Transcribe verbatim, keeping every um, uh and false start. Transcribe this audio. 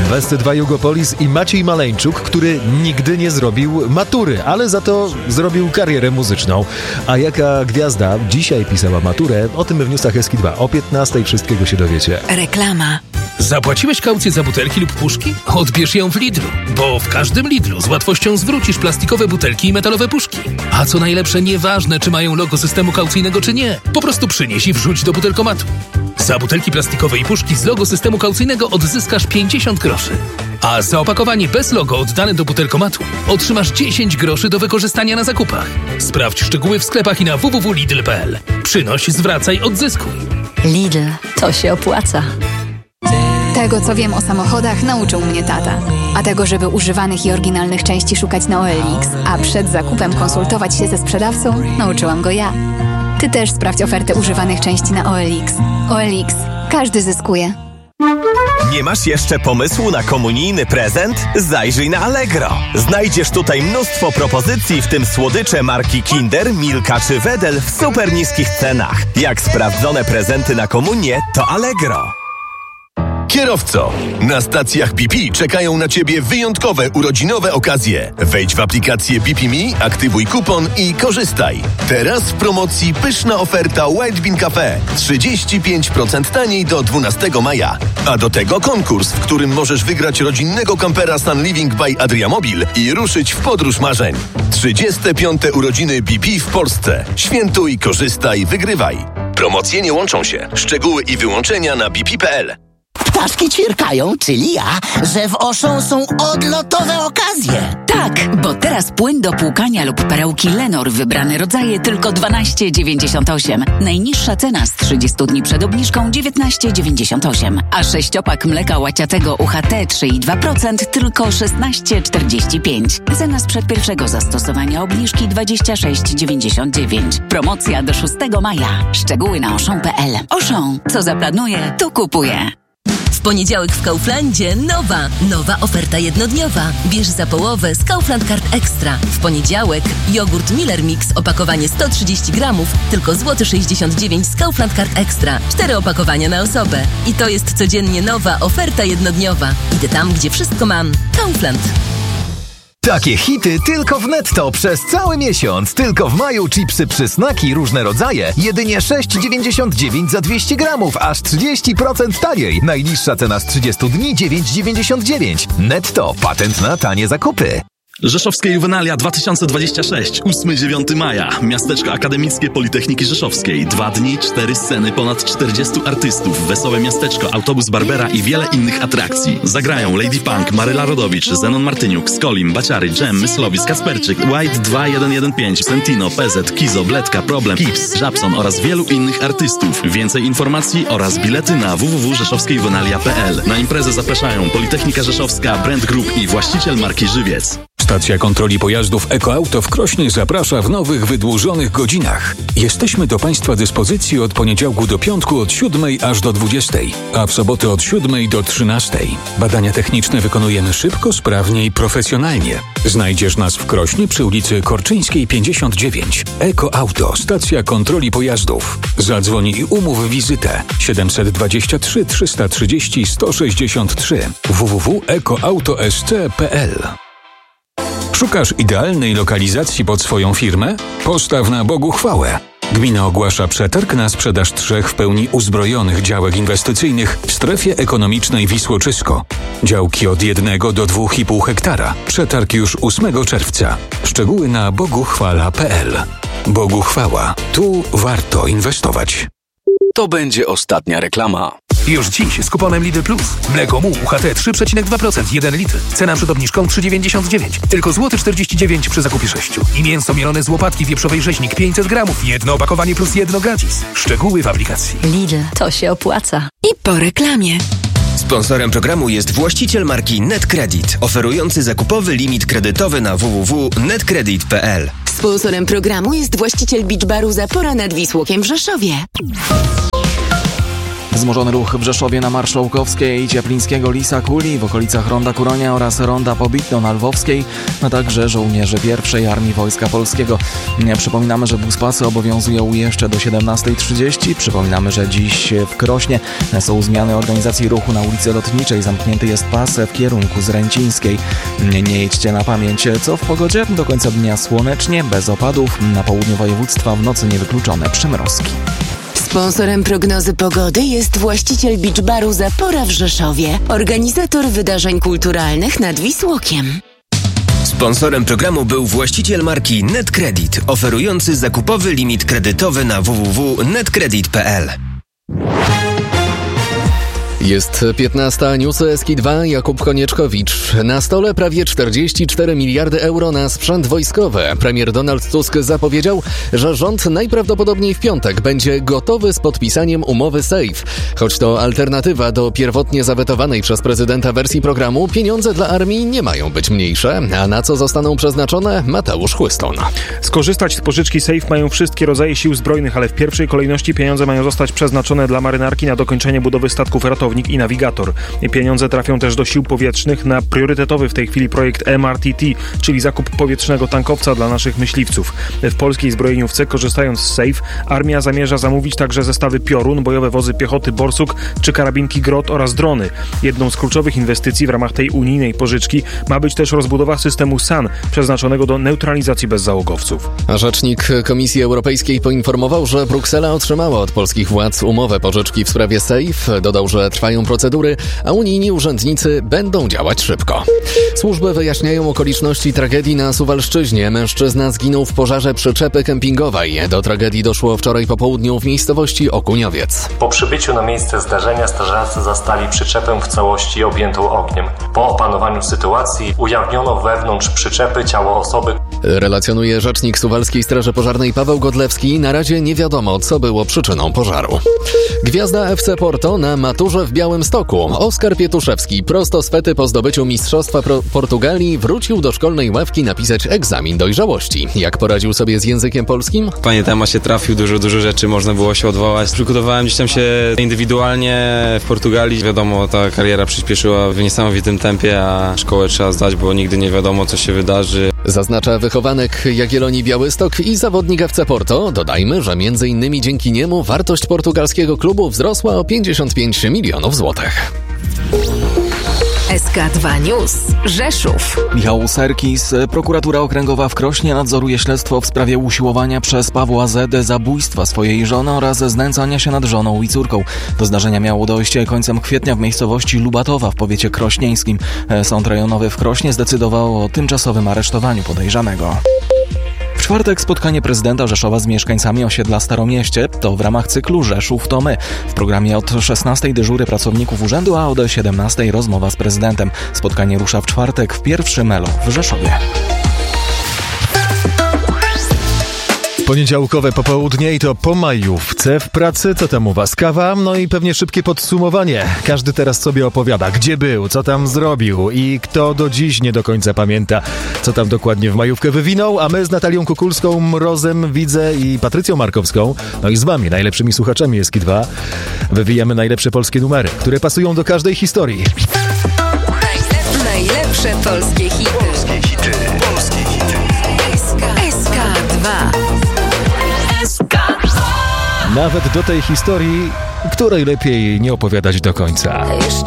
West dwa Jugopolis i Maciej Maleńczuk, który nigdy nie zrobił matury, ale za to zrobił karierę muzyczną. A jaka gwiazda dzisiaj pisała maturę? O tym w newsach Eski dwa. O piętnastej wszystkiego się dowiecie. Reklama. Zapłaciłeś kaucję za butelki lub puszki? Odbierz ją w Lidlu, bo w każdym Lidlu z łatwością zwrócisz plastikowe butelki i metalowe puszki. A co najlepsze, nieważne czy mają logo systemu kaucyjnego czy nie, po prostu przynieś i wrzuć do butelkomatu. Za butelki plastikowe i puszki z logo systemu kaucyjnego odzyskasz pięćdziesiąt groszy. A za opakowanie bez logo oddane do butelkomatu otrzymasz dziesięć groszy do wykorzystania na zakupach. Sprawdź szczegóły w sklepach i na w w w kropka lidl kropka p l. Przynoś, zwracaj, odzyskuj. Lidl, to się opłaca. Tego, co wiem o samochodach, nauczył mnie tata. A tego, żeby używanych i oryginalnych części szukać na O L X, a przed zakupem konsultować się ze sprzedawcą, nauczyłam go ja. Ty też sprawdź ofertę używanych części na O L X. O L X. Każdy zyskuje. Nie masz jeszcze pomysłu na komunijny prezent? Zajrzyj na Allegro. Znajdziesz tutaj mnóstwo propozycji, w tym słodycze marki Kinder, Milka czy Wedel w super niskich cenach. Jak sprawdzone prezenty na komunię, to Allegro. Kierowco, na stacjach B P czekają na Ciebie wyjątkowe urodzinowe okazje. Wejdź w aplikację B P Me, aktywuj kupon i korzystaj. Teraz w promocji pyszna oferta White Bean Cafe. trzydzieści pięć procent taniej do dwunastego maja. A do tego konkurs, w którym możesz wygrać rodzinnego kampera Sun Living by Adriamobil i ruszyć w podróż marzeń. trzydzieste piąte urodziny B P w Polsce. Świętuj, korzystaj, wygrywaj. Promocje nie łączą się. Szczegóły i wyłączenia na b p kropka p l. Ptaszki ćwierkają, czyli ja, że w Auchan są odlotowe okazje. Tak, bo teraz płyn do płukania lub perełki Lenor wybrane rodzaje tylko dwanaście dziewięćdziesiąt osiem. Najniższa cena z trzydziestu dni przed obniżką dziewiętnaście dziewięćdziesiąt osiem. A sześciopak mleka łaciatego U H T trzy i dwa procent tylko szesnaście czterdzieści pięć. Cena sprzed pierwszego zastosowania obniżki dwadzieścia sześć dziewięćdziesiąt dziewięć. Promocja do szóstego maja. Szczegóły na auchan kropka p l. Auchan. Co zaplanuje, to kupuje. W poniedziałek w Kauflandzie nowa, nowa oferta jednodniowa. Bierz za połowę z Kaufland Card Extra. W poniedziałek jogurt Miller Mix, opakowanie sto trzydzieści gramów, tylko złoty sześćdziesiąt dziewięć z Kaufland Card Extra. Cztery opakowania na osobę. I to jest codziennie nowa oferta jednodniowa. Idę tam, gdzie wszystko mam. Kaufland. Takie hity tylko w Netto przez cały miesiąc. Tylko w maju chipsy przysnaki różne rodzaje. Jedynie sześć dziewięćdziesiąt dziewięć za dwieście gramów, aż trzydzieści procent taniej. Najniższa cena z trzydziestu dni dziewięć dziewięćdziesiąt dziewięć. Netto. Patent na tanie zakupy. Rzeszowskie Juwenalia dwa tysiące dwadzieścia sześć, ósmego do dziewiątego maja. Miasteczko Akademickie Politechniki Rzeszowskiej. Dwa dni, cztery sceny, ponad czterdziestu artystów, wesołe miasteczko, autobus Barbera i wiele innych atrakcji. Zagrają Lady Punk, Maryla Rodowicz, Zenon Martyniuk, Skolim, Baciary, Dżem, Myslowicz, Kasperczyk, White dwa jeden jeden pięć, Sentino, P Z, Kizo, Bledka, Problem, Kips, Żabson oraz wielu innych artystów. Więcej informacji oraz bilety na w w w kropka rzeszowskie juwenalia kropka p l. Na imprezę zapraszają Politechnika Rzeszowska, Brand Group i właściciel marki Żywiec. Stacja kontroli pojazdów EcoAuto w Krośnie zaprasza w nowych, wydłużonych godzinach. Jesteśmy do Państwa dyspozycji od poniedziałku do piątku od siódmej aż do dwudziestej, a w soboty od siódmej do trzynastej. Badania techniczne wykonujemy szybko, sprawnie i profesjonalnie. Znajdziesz nas w Krośnie przy ulicy Korczyńskiej pięćdziesiąt dziewięć. EcoAuto, stacja kontroli pojazdów. Zadzwoń i umów wizytę siedemset dwadzieścia trzy trzysta trzydzieści sto sześćdziesiąt trzy w w w kropka ekoauto s c kropka p l. Szukasz idealnej lokalizacji pod swoją firmę? Postaw na Bogu chwałę. Gmina ogłasza przetarg na sprzedaż trzech w pełni uzbrojonych działek inwestycyjnych w strefie ekonomicznej Wisłoczysko. Działki od jednego do dwóch i pół hektara. Przetarg już ósmego czerwca. Szczegóły na boguchwala kropka p l. Bogu chwała. Tu warto inwestować. To będzie ostatnia reklama. Już dziś z kuponem Lidl Plus. Mleko Mu U H T trzy przecinek dwa procent, jeden litr. Cena przed obniżką trzy dziewięćdziesiąt dziewięć. Tylko złoty czterdzieści dziewięć przy zakupie sześciu. I mięso mielone z łopatki wieprzowej rzeźnik pięćset gramów. Jedno opakowanie plus jedno gratis. Szczegóły w aplikacji. Lidl, to się opłaca. I po reklamie. Sponsorem programu jest właściciel marki NetCredit, oferujący zakupowy limit kredytowy na w w w kropka netcredit kropka p l. Sponsorem programu jest właściciel Beach Baru Zapora nad Wisłokiem w Rzeszowie. Wzmożony ruch w Rzeszowie na Marszałkowskiej, Cieplińskiego, Lisa Kuli, w okolicach Ronda Kuronia oraz Ronda Pobitno na Lwowskiej, a także żołnierzy pierwszej Armii Wojska Polskiego. Przypominamy, że buspasy obowiązują jeszcze do siedemnastej trzydzieści. Przypominamy, że dziś w Krośnie są zmiany organizacji ruchu na ulicy Lotniczej. Zamknięty jest pas w kierunku z Ręcińskiej. Nie jedźcie na pamięć. Co w pogodzie? Do końca dnia słonecznie, bez opadów. Na południu województwa w nocy niewykluczone przymrozki. Sponsorem prognozy pogody jest właściciel Beach Baru Zapora w Rzeszowie, organizator wydarzeń kulturalnych nad Wisłokiem. Sponsorem programu był właściciel marki NetCredit, oferujący zakupowy limit kredytowy na w w w kropka netcredit kropka p l. Jest piętnasta, newsy S K dwa, Jakub Konieczkowicz. Na stole prawie czterdzieści cztery miliardy euro na sprzęt wojskowy. Premier Donald Tusk zapowiedział, że rząd najprawdopodobniej w piątek będzie gotowy z podpisaniem umowy SAFE. Choć to alternatywa do pierwotnie zawetowanej przez prezydenta wersji programu, pieniądze dla armii nie mają być mniejsze. A na co zostaną przeznaczone? Mateusz Chłyston. Skorzystać z pożyczki SAFE mają wszystkie rodzaje sił zbrojnych, ale w pierwszej kolejności pieniądze mają zostać przeznaczone dla marynarki na dokończenie budowy statków ratowniczych i nawigator. Pieniądze trafią też do sił powietrznych na priorytetowy w tej chwili projekt M R T T, czyli zakup powietrznego tankowca dla naszych myśliwców. W polskiej zbrojeniówce, korzystając z SAFE, armia zamierza zamówić także zestawy Piorun, bojowe wozy piechoty Borsuk czy karabinki Grot oraz drony. Jedną z kluczowych inwestycji w ramach tej unijnej pożyczki ma być też rozbudowa systemu S A N, przeznaczonego do neutralizacji bezzałogowców. A rzecznik Komisji Europejskiej poinformował, że Bruksela otrzymała od polskich władz umowę pożyczki w sprawie SAFE. Dodał, że trwają procedury, a unijni urzędnicy będą działać szybko. Służby wyjaśniają okoliczności tragedii na Suwalszczyźnie. Mężczyzna zginął w pożarze przyczepy kempingowej. Do tragedii doszło wczoraj po południu w miejscowości Okuniowiec. Po przybyciu na miejsce zdarzenia strażacy zastali przyczepę w całości objętą ogniem. Po opanowaniu sytuacji ujawniono wewnątrz przyczepy ciało osoby. Relacjonuje rzecznik Suwalskiej Straży Pożarnej Paweł Godlewski. Na razie nie wiadomo, co było przyczyną pożaru. Gwiazda F C Porto na maturze w Białymstoku. Oskar Pietuszewski prosto z fety po zdobyciu Mistrzostwa Pro- Portugalii wrócił do szkolnej ławki napisać egzamin dojrzałości. Jak poradził sobie z językiem polskim? Panie temat się trafił, dużo, dużo rzeczy można było się odwołać. Przygotowałem gdzieś tam się indywidualnie w Portugalii. Wiadomo, ta kariera przyspieszyła w niesamowitym tempie, a szkołę trzeba zdać, bo nigdy nie wiadomo, co się wydarzy. Zaznacza wychowanek Jagiellonii Białystok i zawodnik F C Porto. Dodajmy, że między innymi dzięki niemu wartość portugalskiego klubu wzrosła o pięćdziesiąt pięć milionów złotych. S K dwa News. Rzeszów. Michał Serkis. Prokuratura Okręgowa w Krośnie nadzoruje śledztwo w sprawie usiłowania przez Pawła Z. zabójstwa swojej żony oraz znęcania się nad żoną i córką. Do zdarzenia miało dojść końcem kwietnia w miejscowości Lubatowa w powiecie krośnieńskim. Sąd rejonowy w Krośnie zdecydował o tymczasowym aresztowaniu podejrzanego. W czwartek spotkanie prezydenta Rzeszowa z mieszkańcami osiedla Staromieście. To w ramach cyklu Rzeszów to my. W programie od szesnastej dyżury pracowników urzędu, a od siedemnastej rozmowa z prezydentem. Spotkanie rusza w czwartek w pierwszym Elo w Rzeszowie. Poniedziałkowe popołudnie i to po majówce w pracy. Co tam u was? Kawa? No i pewnie szybkie podsumowanie. Każdy teraz sobie opowiada, gdzie był, co tam zrobił i kto do dziś nie do końca pamięta, co tam dokładnie w majówkę wywinął. A my z Natalią Kukulską, Mrozem, Widzę i Patrycją Markowską, no i z wami, najlepszymi słuchaczami S K dwa, wywijamy najlepsze polskie numery, które pasują do każdej historii. Najlepsze polskie hity. Polskie hity. Polskie hity. S K dwa. Nawet do tej historii, której lepiej nie opowiadać do końca.